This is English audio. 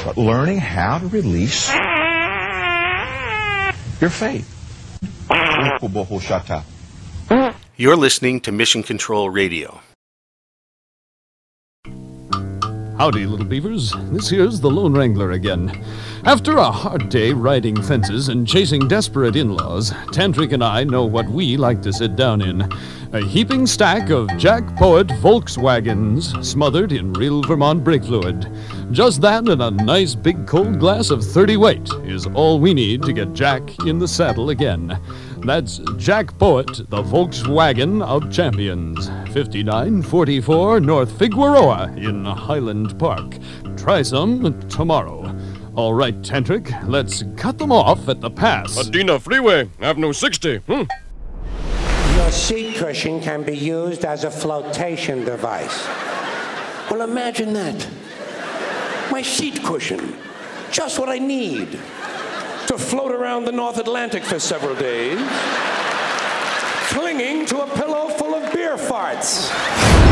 but learning how to release your faith. You're listening to Mission Control Radio. Howdy, little beavers. This here's the Lone Wrangler again. After a hard day riding fences and chasing desperate in-laws, Tantric and I know what we like to sit down in. A heaping stack of Jack Poet Volkswagens smothered in real Vermont brake fluid. Just that and a nice big cold glass of 30 weight is all we need to get Jack in the saddle again. That's Jack Poet, the Volkswagen of champions. 5944 North Figueroa in Highland Park. Try some tomorrow. All right, Tantric, let's cut them off at the pass. Adena Freeway, Avenue 60. Your seat cushion can be used as a flotation device. Well, imagine that. My seat cushion. Just what I need to float around the North Atlantic for several days, clinging to a pillow full of beer farts.